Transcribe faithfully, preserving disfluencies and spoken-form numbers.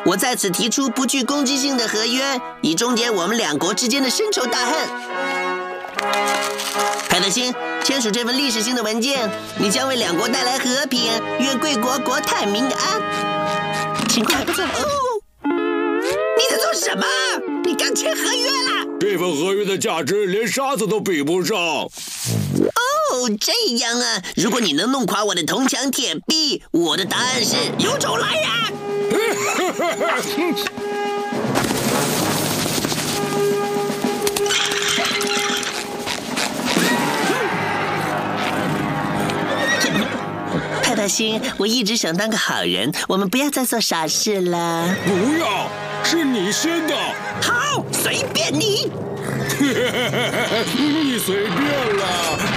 我在此提出不具攻击性的合约，以终结我们两国之间的深仇大恨。派特星，签署这份历史性的文件，你将为两国带来和平，愿贵国国泰民安。情况还不错哦。你在做什么？你刚签合约了？ 这份合约的价值连沙子都比不上。 哦，这样啊！如果你能弄垮我的铜墙铁壁，我的答案是有种来呀！派大星，我一直想当个好人，我们不要再做傻事了。 不要，是你先的。 好，随便你。 你随便了。